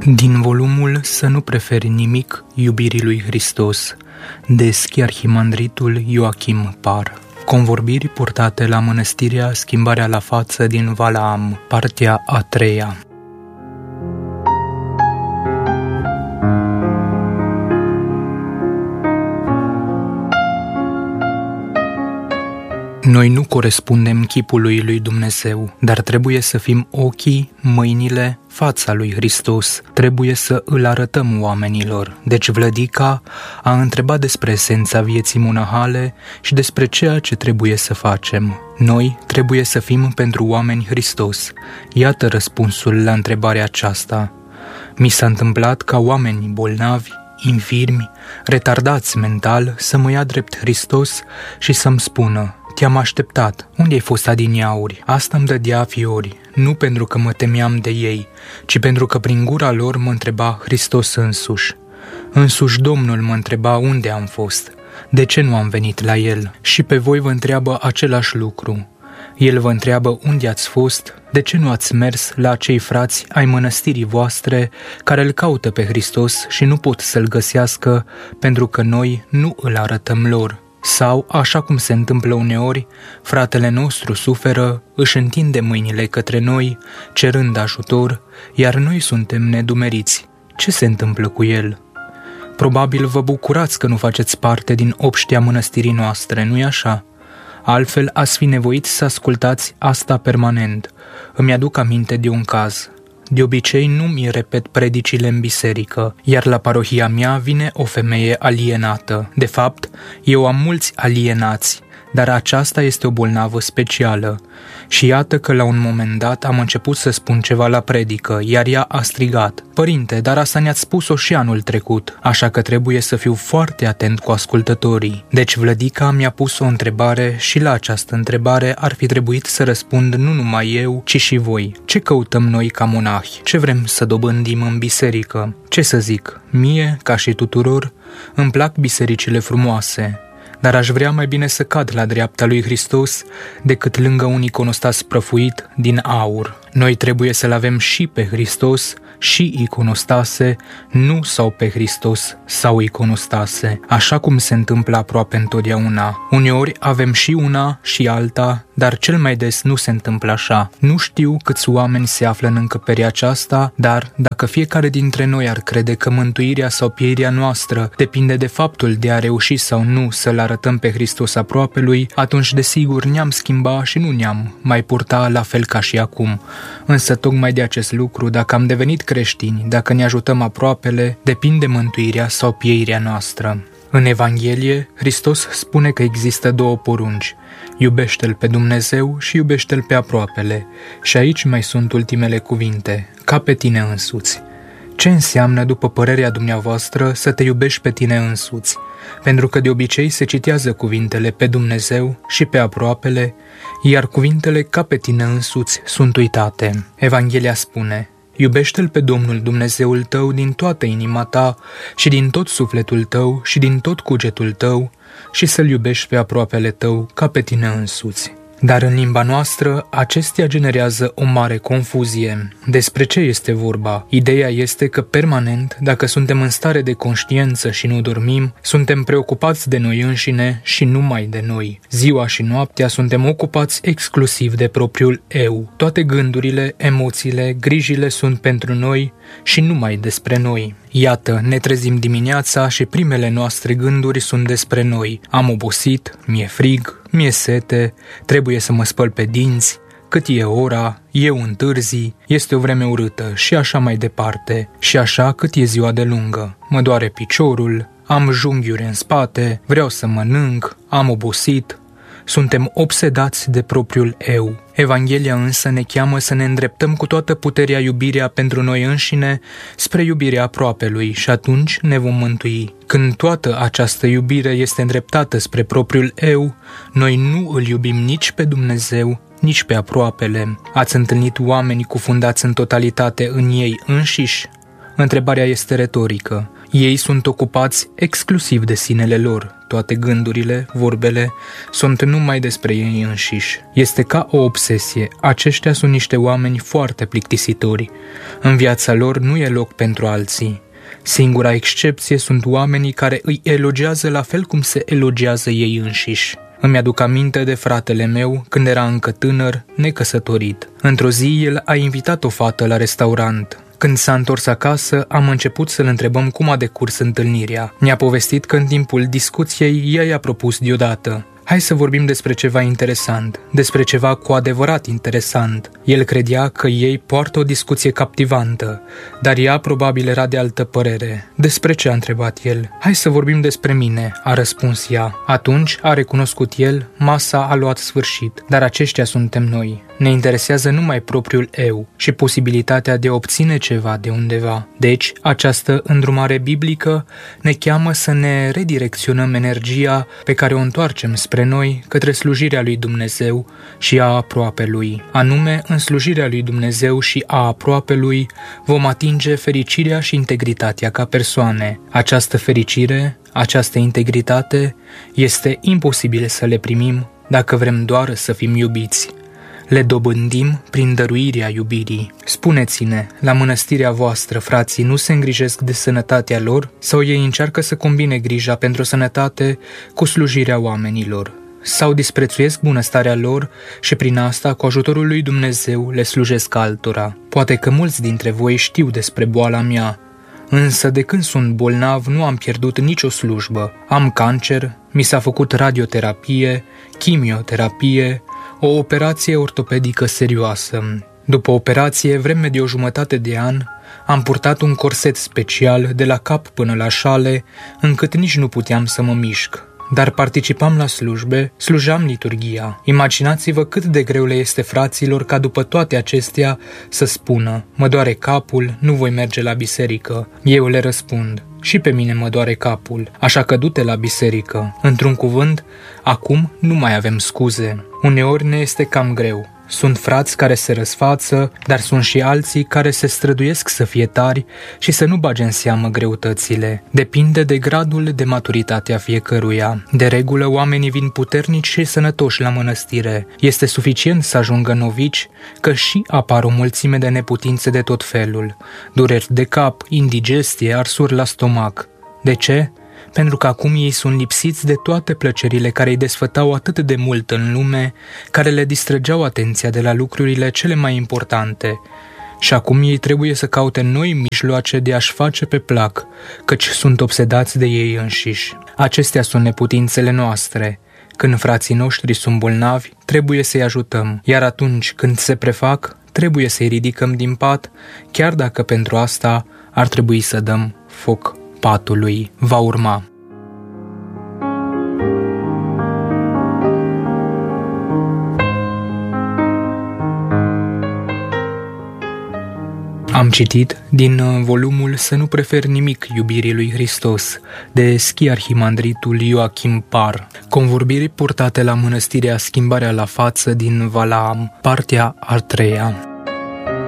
Din volumul Să nu preferi nimic iubirii lui Hristos, de Schiarhimandritul Ioachim Par. Convorbiri purtate la mănăstirea Schimbarea la Față din Valaam, partea a treia. Noi nu corespundem chipului lui Dumnezeu, dar trebuie să fim ochii, mâinile, fața lui Hristos. Trebuie să îl arătăm oamenilor. Deci Vlădica a întrebat despre esența vieții monahale și despre ceea ce trebuie să facem. Noi trebuie să fim pentru oameni Hristos. Iată răspunsul la întrebarea aceasta. Mi s-a întâmplat ca oameni bolnavi, infirmi, retardați mental să mă ia drept Hristos și să-mi spună: te-am așteptat, unde ai fost adineauri? Asta îmi dădea fiori, nu pentru că mă temeam de ei, ci pentru că prin gura lor mă întreba Hristos însuși. Însuși Domnul mă întreba unde am fost, de ce nu am venit la El. Și pe voi vă întreabă același lucru. El vă întreabă unde ați fost, de ce nu ați mers la acei frați ai mănăstirii voastre care îl caută pe Hristos și nu pot să-l găsească pentru că noi nu îl arătăm lor. Sau, așa cum se întâmplă uneori, fratele nostru suferă, își întinde mâinile către noi, cerând ajutor, iar noi suntem nedumeriți. Ce se întâmplă cu el? Probabil vă bucurați că nu faceți parte din obștea mănăstirii noastre, nu-i așa? Altfel ați fi nevoiți să ascultați asta permanent. Îmi aduc aminte de un caz. De obicei nu mi repet predicile în biserică, iar la parohia mea vine o femeie alienată. De fapt, eu am mulți alienați, dar aceasta este o bolnavă specială. Și iată că la un moment dat am început să spun ceva la predică, iar ea a strigat: Părinte, dar asta ne-ați spus-o și anul trecut, așa că trebuie să fiu foarte atent cu ascultătorii. Deci Vlădica mi-a pus o întrebare și la această întrebare ar fi trebuit să răspund nu numai eu, ci și voi. Ce căutăm noi ca monahi? Ce vrem să dobândim în biserică? Ce să zic, mie, ca și tuturor, îmi plac bisericile frumoase, dar aș vrea mai bine să cad la dreapta lui Hristos decât lângă un iconostas prăfuit din aur. Noi trebuie să-L avem și pe Hristos și iconostase, nu sau pe Hristos sau iconostase, așa cum se întâmplă aproape întotdeauna. Uneori avem și una și alta, dar cel mai des nu se întâmplă așa. Nu știu câți oameni se află în încăperea aceasta, dar dacă fiecare dintre noi ar crede că mântuirea sau pieirea noastră depinde de faptul de a reuși sau nu să-L arătăm pe Hristos aproapelui, atunci desigur ne-am schimba și nu ne-am mai purta la fel ca și acum. Însă tocmai de acest lucru, dacă am devenit creștini, dacă ne ajutăm aproapele, depinde mântuirea sau pieirea noastră. În Evanghelie, Hristos spune că există două porunci: iubește-L pe Dumnezeu și iubește-L pe aproapele. Și aici mai sunt ultimele cuvinte: ca pe tine însuți. Ce înseamnă, după părerea dumneavoastră, să te iubești pe tine însuți? Pentru că de obicei se citează cuvintele pe Dumnezeu și pe aproapele, iar cuvintele ca pe tine însuți sunt uitate. Evanghelia spune: iubește-L pe Domnul Dumnezeul tău din toată inima ta și din tot sufletul tău și din tot cugetul tău și să-L iubești pe aproapele tău ca pe tine însuți. Dar în limba noastră, acestea generează o mare confuzie. Despre ce este vorba? Ideea este că permanent, dacă suntem în stare de conștiință și nu dormim, suntem preocupați de noi înșine și numai de noi. Ziua și noaptea suntem ocupați exclusiv de propriul eu. Toate gândurile, emoțiile, grijile sunt pentru noi și numai despre noi. Iată, ne trezim dimineața și primele noastre gânduri sunt despre noi. Am obosit, mi-e frig, mi-e sete, trebuie să mă spăl pe dinți, cât e ora, eu întârzi, este o vreme urâtă și așa mai departe. Și așa cât e ziua de lungă. Mă doare piciorul, am junghiuri în spate, vreau să mănânc, am obosit. Suntem obsedați de propriul eu. Evanghelia însă ne cheamă să ne îndreptăm cu toată puterea iubirea pentru noi înșine spre iubirea aproapelui și atunci ne vom mântui. Când toată această iubire este îndreptată spre propriul eu, noi nu îl iubim nici pe Dumnezeu, nici pe aproapele. Ați întâlnit oameni cufundați în totalitate în ei înșiși? Întrebarea este retorică. Ei sunt ocupați exclusiv de sinele lor. toate gândurile, vorbele, sunt numai despre ei înșiși. Este ca o obsesie. Aceștia sunt niște oameni foarte plictisitori. În viața lor nu e loc pentru alții. Singura excepție sunt oamenii care îi elogiază la fel cum se elogiază ei înșiși. Îmi aduc aminte de fratele meu când era încă tânăr, necăsătorit. Într-o zi, el a invitat o fată la restaurant. Când s-a întors acasă, am început să-l întrebăm cum a decurs întâlnirea. Ne-a povestit că în timpul discuției ea i-a propus deodată: hai să vorbim despre ceva interesant, despre ceva cu adevărat interesant. El credea că ei poartă o discuție captivantă, dar ea probabil era de altă părere. Despre ce a întrebat el? Hai să vorbim despre mine, a răspuns ea. Atunci, a recunoscut el, masa a luat sfârșit, dar aceștia suntem noi. Ne interesează numai propriul eu și posibilitatea de a obține ceva de undeva. Deci, această îndrumare biblică ne cheamă să ne redirecționăm energia pe care o întoarcem spre noi, către slujirea lui Dumnezeu și a aproapelui. Anume, în slujirea lui Dumnezeu și a aproapelui vom atinge fericirea și integritatea ca persoane. Această fericire, această integritate, este imposibil să le primim dacă vrem doar să fim iubiți. Le dobândim prin dăruirea iubirii. Spuneți-ne, la mănăstirea voastră, frații nu se îngrijesc de sănătatea lor sau ei încearcă să combine grija pentru sănătate cu slujirea oamenilor? Sau disprețuiesc bunăstarea lor și prin asta, cu ajutorul lui Dumnezeu, le slujesc altora? Poate că mulți dintre voi știu despre boala mea, însă de când sunt bolnav nu am pierdut nicio slujbă. Am cancer, mi s-a făcut radioterapie, chimioterapie, o operație ortopedică serioasă. După operație, vreme de o jumătate de an, am purtat un corset special de la cap până la șale, încât nici nu puteam să mă mișc. Dar participam la slujbe, slujam liturghia. Imaginați-vă cât de greu le este fraților ca după toate acestea să spună: mă doare capul, nu voi merge la biserică. Eu le răspund: și pe mine mă doare capul, așa că du-te la biserică. Într-un cuvânt, acum nu mai avem scuze. Uneori ne este cam greu. Sunt frați care se răsfață, dar sunt și alții care se străduiesc să fie tari și să nu bage în seamă greutățile. Depinde de gradul de maturitate a fiecăruia. De regulă, oamenii vin puternici și sănătoși la mănăstire. Este suficient să ajungă novici, că și apar o mulțime de neputințe de tot felul. Dureri de cap, indigestie, arsuri la stomac. De ce? Pentru că acum ei sunt lipsiți de toate plăcerile care îi desfătau atât de mult în lume, care le distrăgeau atenția de la lucrurile cele mai importante. Și acum ei trebuie să caute noi mijloace de a-și face pe plac, căci sunt obsedați de ei înșiși. Acestea sunt neputințele noastre. Când frații noștri sunt bolnavi, trebuie să-i ajutăm, iar atunci când se prefac, trebuie să-i ridicăm din pat, chiar dacă pentru asta ar trebui să dăm foc patului. Va urma. Am citit din volumul Să nu prefer nimic iubirii lui Hristos, de schiarhimandritul Ioachim Par, convorbiri purtate la mănăstirea Schimbarea la Față din Valaam, partea a treia.